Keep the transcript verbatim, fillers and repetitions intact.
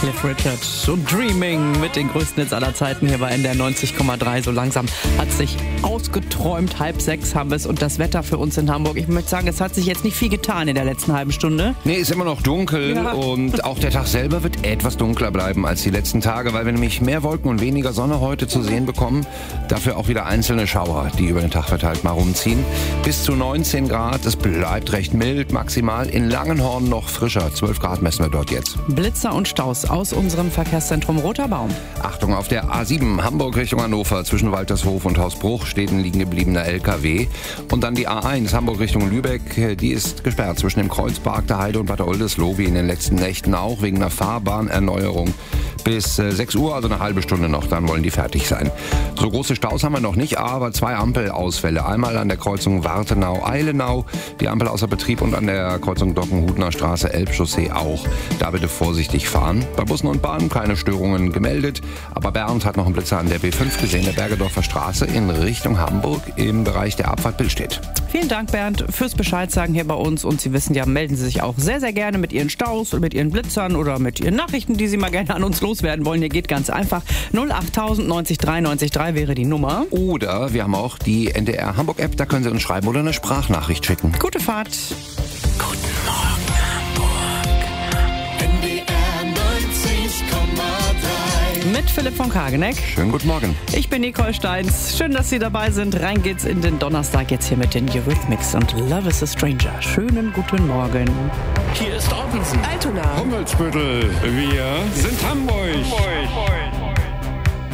Cliff Richard und Dreaming mit den größten Hits aller Zeiten hier bei N D R neunzig Komma drei. So langsam hat sich ausgeträumt. Halb sechs haben wir es und das Wetter für uns in Hamburg. Ich möchte sagen, es hat sich jetzt nicht viel getan in der letzten halben Stunde. Nee, ist immer noch dunkel ja. Und auch der Tag selber wird etwas dunkler bleiben als die letzten Tage, weil wir nämlich mehr Wolken und weniger Sonne heute zu sehen bekommen. Dafür auch wieder einzelne Schauer, die über den Tag verteilt mal rumziehen. Bis zu neunzehn Grad, es bleibt recht mild, maximal in Langenhorn noch frischer. zwölf Grad messen wir dort jetzt. Blitzer und Staus aus unserem Verkehrszentrum Roter Baum. Achtung, auf der A sieben Hamburg Richtung Hannover zwischen Waltershof und Hausbruch steht ein liegen gebliebener L K W. Und dann die A eins Hamburg Richtung Lübeck, die ist gesperrt zwischen dem Kreuzpark der Heide und Bad Oldesloe, wie in den letzten Nächten auch, wegen einer Fahrbahnerneuerung. Bis sechs Uhr, also eine halbe Stunde noch, dann wollen die fertig sein. So große Staus haben wir noch nicht, aber zwei Ampelausfälle. Einmal an der Kreuzung Wartenau-Eilenau, die Ampel außer Betrieb, und an der Kreuzung Dockenhutner Straße Elbchaussee auch. Da bitte vorsichtig fahren. Bei Bussen und Bahnen keine Störungen gemeldet, aber Bernd hat noch einen Blitzer an der B fünf gesehen, der Bergedorfer Straße in Richtung Hamburg im Bereich der Abfahrt Billstedt. Vielen Dank, Bernd, fürs Bescheid sagen hier bei uns. Und Sie wissen ja, melden Sie sich auch sehr, sehr gerne mit Ihren Staus oder mit Ihren Blitzern oder mit Ihren Nachrichten, die Sie mal gerne an uns loswerden wollen. Hier geht ganz einfach. null achttausend neunzig drei neunzig drei wäre die Nummer. Oder wir haben auch die N D R Hamburg App, da können Sie uns schreiben oder eine Sprachnachricht schicken. Gute Fahrt. Guten Morgen, Hamburg. N D R neunzig Komma drei. Mit Philipp von Kageneck. Schönen guten Morgen. Ich bin Nicole Steins. Schön, dass Sie dabei sind. Rein geht's in den Donnerstag jetzt hier mit den Eurythmics und Love is a Stranger. Schönen guten Morgen. Hier ist Ottensen, Altona, Hummelsbüttel. Wir sind Hamburg. Hamburg.